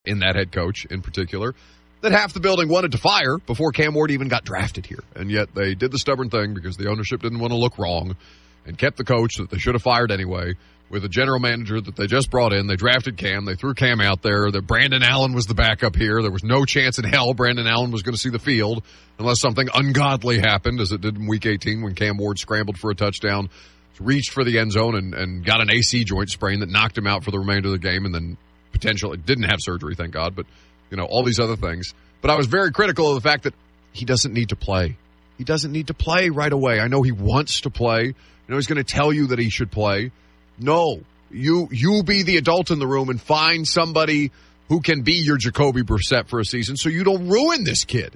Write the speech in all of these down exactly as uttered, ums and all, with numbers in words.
in that head coach in particular, that half the building wanted to fire before Cam Ward even got drafted here. And yet they did the stubborn thing because the ownership didn't want to look wrong and kept the coach that they should have fired anyway with a general manager that they just brought in. They drafted Cam. They threw Cam out there. That Brandon Allen was the backup here. There was no chance in hell Brandon Allen was going to see the field unless something ungodly happened, as it did in Week eighteen when Cam Ward scrambled for a touchdown, reached for the end zone, and, and got an A C joint sprain that knocked him out for the remainder of the game, and then potentially didn't have surgery, thank God, but, you know, all these other things. But I was very critical of the fact that he doesn't need to play. He doesn't need to play right away. I know he wants to play. I know he's going to tell you that he should play. No, you you be the adult in the room and find somebody who can be your Jacoby Brissett for a season so you don't ruin this kid.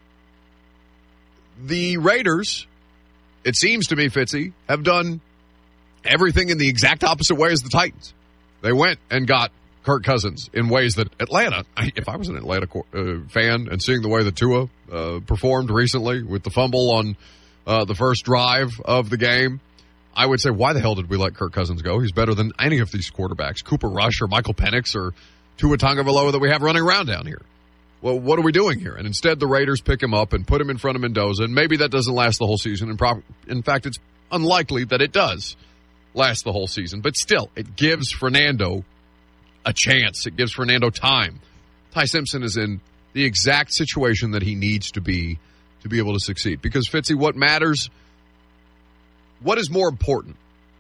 The Raiders, it seems to me, Fitzy, have done everything in the exact opposite way as the Titans. They went and got Kirk Cousins in ways that Atlanta, if I was an Atlanta uh, fan and seeing the way that Tua uh, performed recently with the fumble on uh, the first drive of the game, I would say, why the hell did we let Kirk Cousins go? He's better than any of these quarterbacks, Cooper Rush or Michael Penix or Tua Tagovailoa that we have running around down here. Well, what are we doing here? And instead the Raiders pick him up and put him in front of Mendoza, and maybe that doesn't last the whole season. And pro- in fact, it's unlikely that it does last the whole season. But still, it gives Fernando a chance. It gives Fernando time. Ty Simpson is in the exact situation that he needs to be to be able to succeed. Because, Fitzy, what matters, what is more important?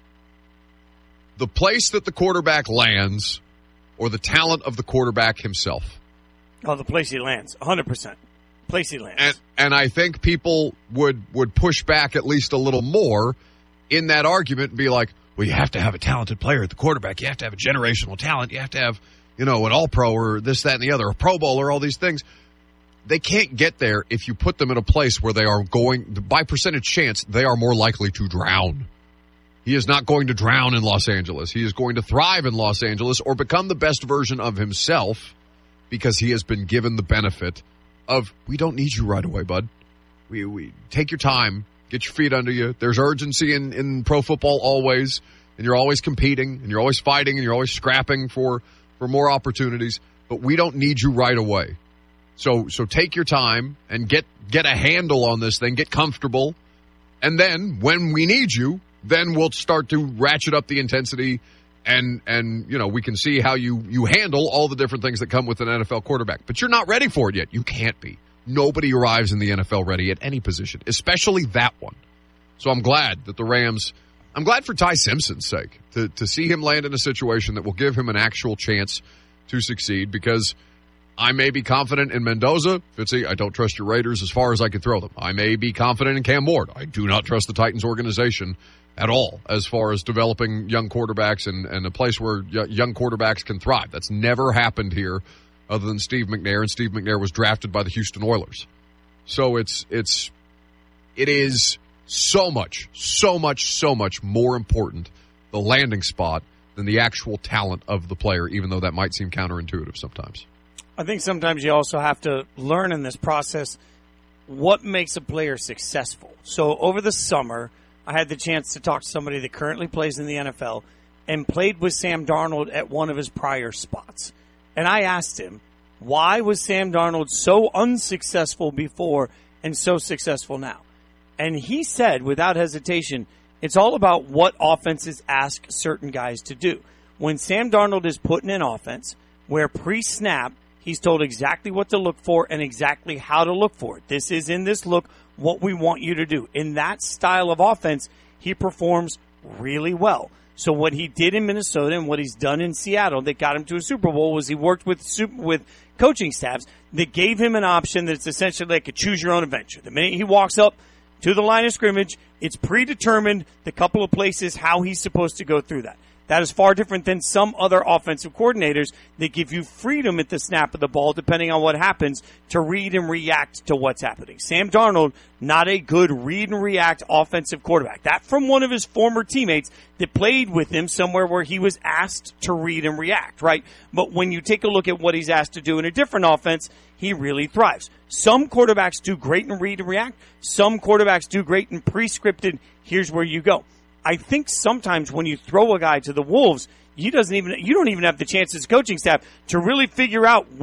The place that the quarterback lands or the talent of the quarterback himself? Oh, the place he lands, one hundred percent. Place he lands. And, and I think people would, would push back at least a little more in that argument and be like, well, you have to have a talented player at the quarterback. You have to have a generational talent. You have to have, you know, an all-pro or this, that, and the other, a Pro Bowler, all these things. They can't get there if you put them in a place where they are going, by percentage chance, they are more likely to drown. He is not going to drown in Los Angeles. He is going to thrive in Los Angeles or become the best version of himself because he has been given the benefit of, we don't need you right away, bud. We, we take your time. Get your feet under you. There's urgency in, in pro football always, and you're always competing, and you're always fighting, and you're always scrapping for, for more opportunities, but we don't need you right away. So so take your time and get, get a handle on this thing, get comfortable, and then when we need you, then we'll start to ratchet up the intensity, and, and you know, we can see how you, you handle all the different things that come with an N F L quarterback. But you're not ready for it yet. You can't be. Nobody arrives in the N F L ready at any position, especially that one. So I'm glad that the Rams, I'm glad for Ty Simpson's sake, to, to see him land in a situation that will give him an actual chance to succeed, because I may be confident in Mendoza. Fitzy, I don't trust your Raiders as far as I can throw them. I may be confident in Cam Ward. I do not trust the Titans organization at all as far as developing young quarterbacks and, and a place where young quarterbacks can thrive. That's never happened here, other than Steve McNair, and Steve McNair was drafted by the Houston Oilers. So it's, it's, it is so much, so much, so much more important, the landing spot, than the actual talent of the player, even though that might seem counterintuitive sometimes. I think sometimes you also have to learn in this process what makes a player successful. So over the summer, I had the chance to talk to somebody that currently plays in the N F L and played with Sam Darnold at one of his prior spots. And I asked him, why was Sam Darnold so unsuccessful before and so successful now? And he said, without hesitation, it's all about what offenses ask certain guys to do. When Sam Darnold is put in an offense where pre-snap, he's told exactly what to look for and exactly how to look for it. This is in this look what we want you to do. In that style of offense, he performs really well. So what he did in Minnesota and what he's done in Seattle that got him to a Super Bowl was he worked with super, with coaching staffs that gave him an option that's essentially like a choose-your-own-adventure. The minute he walks up to the line of scrimmage, it's predetermined the couple of places how he's supposed to go through that. That is far different than some other offensive coordinators that give you freedom at the snap of the ball, depending on what happens, to read and react to what's happening. Sam Darnold, not a good read and react offensive quarterback. That from one of his former teammates that played with him somewhere where he was asked to read and react, right? But when you take a look at what he's asked to do in a different offense, he really thrives. Some quarterbacks do great in read and react. Some quarterbacks do great in pre-scripted, here's where you go. I think sometimes when you throw a guy to the wolves, you doesn't even you don't even have the chance as coaching staff to really figure out